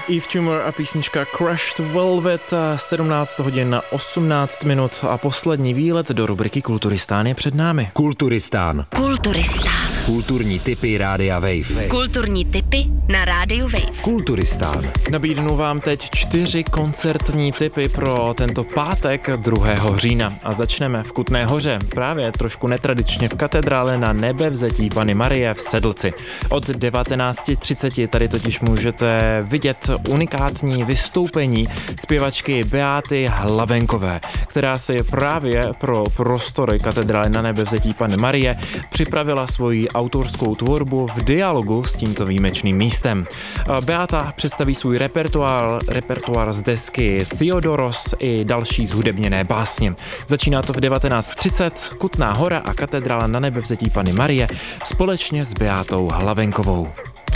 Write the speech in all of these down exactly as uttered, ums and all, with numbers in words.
Eve Tumor a písnička Crushed Velvet, sedmnáct hodin na osmnáct minut a poslední výlet do rubriky Kulturistán je před námi. Kulturistán. Kulturistán. Kulturní tipy Rádia Wave. Kulturní tipy na Rádiu Wave. Kulturistán. Nabídnu vám teď čtyři koncertní tipy pro tento pátek druhého října. A začneme v Kutné Hoře, právě trošku netradičně v katedrále Na Nebevzetí Panny Marie v Sedlci. Od devatenáct třicet tady totiž můžete vidět unikátní vystoupení zpěvačky Beáty Hlavenkové, která si právě pro prostory katedrály Na Nebevzetí Panny Marie připravila svoji autorskou tvorbu v dialogu s tímto výjimečným místem. Beáta představí svůj repertoár, repertoár z desky Theodoros i další zhudebněné básně. Začíná to v devatenáct třicet, Kutná Hora a katedrála Na Nebevzetí Panny Marie společně s Beátou Hlavenkovou.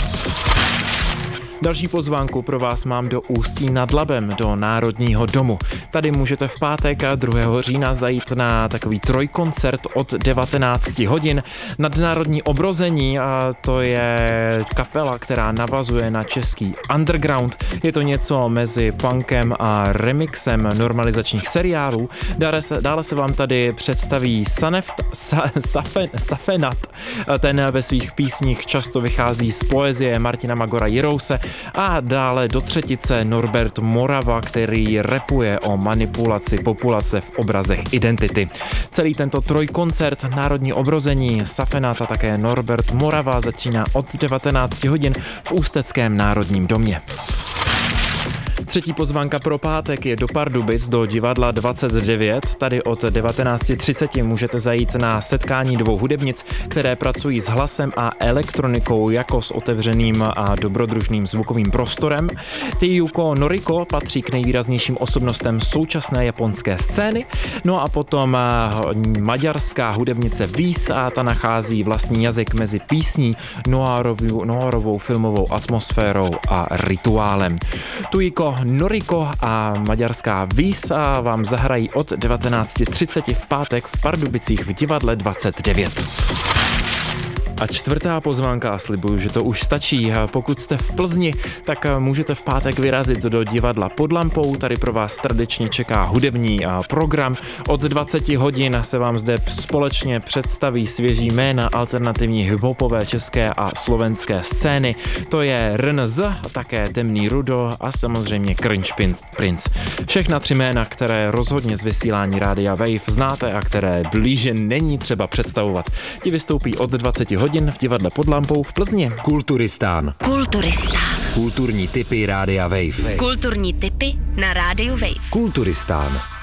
Další pozvánku pro vás mám do Ústí nad Labem, do Národního domu. Tady můžete v pátek druhého října zajít na takový trojkoncert od devatenáct hodin. Nadnárodní obrození, a to je kapela, která navazuje na český underground. Je to něco mezi punkem a remixem normalizačních seriálů. Dále se, dále se vám tady představí Saneft, sa, Safen, Safenat. Ten ve svých písních často vychází z poezie Martina Magora Jirouse. A dále do třetice Norbert Morava, který rapuje o manipulaci populace v obrazech identity. Celý tento trojkoncert Národní obrození, Safenat a také Norbert Morava začíná od devatenáct hodin v Ústeckém Národním domě. Třetí pozvánka pro pátek je do Pardubic do divadla dvacet devět. Tady od devatenáct třicet můžete zajít na setkání dvou hudebnic, které pracují s hlasem a elektronikou jako s otevřeným a dobrodružným zvukovým prostorem. Tiyuko Noriko patří k nejvýraznějším osobnostem současné japonské scény. No a potom maďarská hudebnice Víz, a ta nachází vlastní jazyk mezi písní, noirovou, noirovou filmovou atmosférou a rituálem. Tiyuko Noriko a maďarská Víz vám zahrají od devatenáct třicet v pátek v Pardubicích v divadle dvacet devět. A čtvrtá pozvánka, a slibuju, že to už stačí. Pokud jste v Plzni, tak můžete v pátek vyrazit do divadla Pod lampou. Tady pro vás tradičně čeká hudební program. Od dvacet hodin se vám zde společně představí svěží jména alternativní hiphopové české a slovenské scény. To je R N Z, také Temný Rudo a samozřejmě Cringe Prince. Všechna tři jména, které rozhodně z vysílání Rádia Wave znáte a které blíže není třeba představovat. Ti vystoupí od dvacet hodin v divadle Pod lampou v Plzni. Kulturistán. Kulturistán. Kulturní tipy Rádia Wave. Kulturní tipy na Rádiu Wave. Kulturistán.